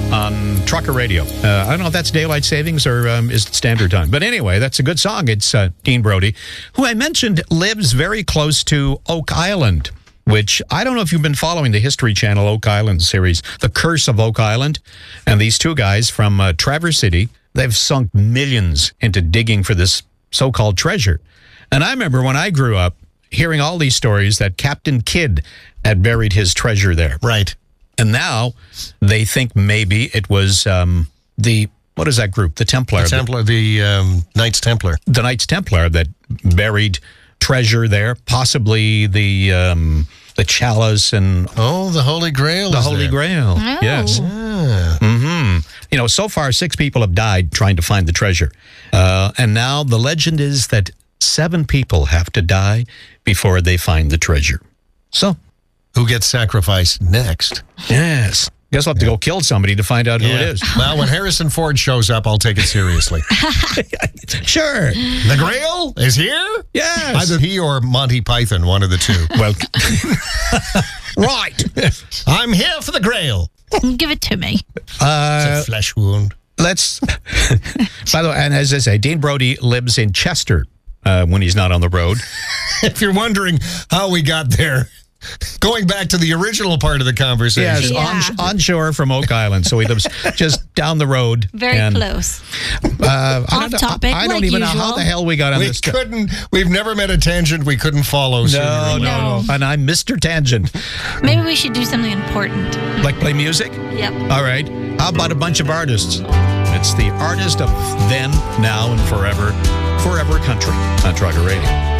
on Trucker Radio. I don't know if that's daylight savings or is it standard time. But anyway, that's a good song. It's Dean Brody, who I mentioned lives very close to Oak Island, which I don't know if you've been following the History Channel Oak Island series, The Curse of Oak Island. And these two guys from Traverse City, they've sunk millions into digging for this so-called treasure. And I remember when I grew up hearing all these stories that Captain Kidd had buried his treasure there. Right. And now they think maybe it was what is that group? The Templar. The Knights Templar. The Knights Templar that buried treasure there, possibly the chalice and... Oh, the Holy Grail. The Holy Grail, Oh. yes. You know, so far 6 people have died trying to find the treasure. And now the legend is that 7 people have to die before they find the treasure. So... Who gets sacrificed next? Yes. Guess I'll have to go kill somebody to find out who it is. Well, when Harrison Ford shows up, I'll take it seriously. Sure. The Grail is here? Yes. Either he or Monty Python, one of the two. Well, right. I'm here for the Grail. Give it to me. It's a flesh wound. Let's, by the way, and as I say, Dean Brody lives in Chester when he's not on the road. If you're wondering how we got there, going back to the original part of the conversation. Yes, onshore from Oak Island. So he lives just down the road. Very close. Off topic, I don't like even know usual. how the hell we got on this. We've never met a tangent we couldn't follow. No. And I'm Mr. Tangent. Maybe we should do something important. Like play music? Yep. All right. How about a bunch of artists? It's the artist of then, now, and forever. Forever Country on Trucker Radio.